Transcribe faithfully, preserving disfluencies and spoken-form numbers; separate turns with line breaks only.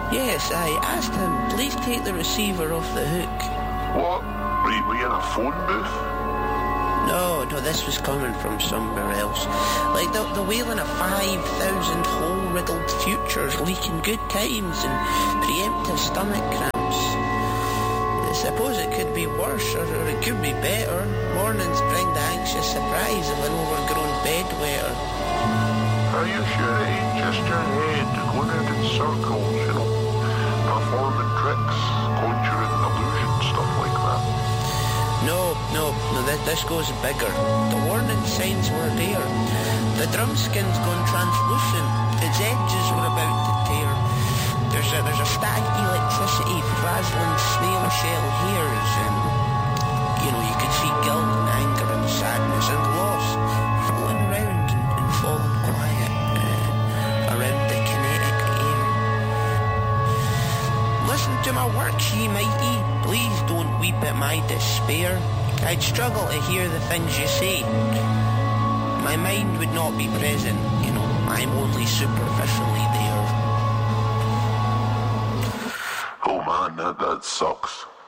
Yes, I asked him, please take the receiver off the hook.
What? Right, were you in a phone booth?
No, no, this was coming from somewhere else. Like the, the wailing of five thousand hole-riddled futures leaking good times and preemptive stomach cramps. I suppose it could be worse, or, or it could be better. Mornings bring the anxious surprise of an overgrown bedwetter.
Are you sure it ain't just your head going out in circles, you know, performing tricks, conjuring illusions, stuff like that?
No, no, no, this, this goes bigger. The warning signs were there. The drum skin's gone translucent. Its edges were about to tear. There's a, there's a static electricity frazzling snail shell hairs, and, you know, you could see guilt and anger and sadness and loss rolling around and, and falling quiet uh, around the kinetic air. Listen to my works, ye mighty. Please don't weep at my despair. I'd struggle to hear the things you say. My mind would not be present, you know, I'm only superficially there.
Oh man, that, that sucks.